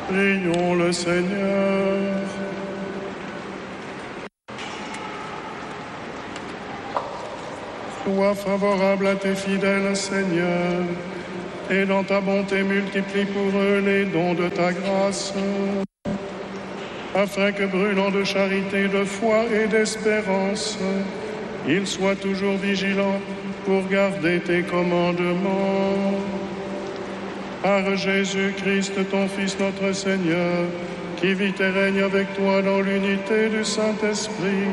Prions le Seigneur. Sois favorable à tes fidèles, Seigneur, et dans ta bonté multiplie pour eux les dons de ta grâce, afin que, brûlant de charité, de foi et d'espérance, ils soient toujours vigilants pour garder tes commandements. Par Jésus-Christ, ton Fils, notre Seigneur, qui vit et règne avec toi dans l'unité du Saint-Esprit,